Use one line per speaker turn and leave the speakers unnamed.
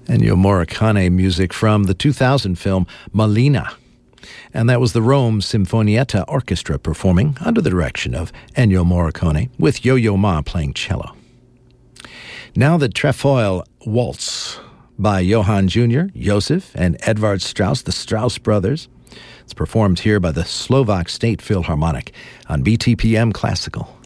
Ennio Morricone music from the 2000 film Malina. And that was the Rome Sinfonietta Orchestra performing under the direction of Ennio Morricone with Yo-Yo Ma playing cello. Now the Trefoil Waltz by Johann Jr., Josef, and Edvard Strauss, the Strauss brothers. It's performed here by the Slovak State Philharmonic on BTPM Classical.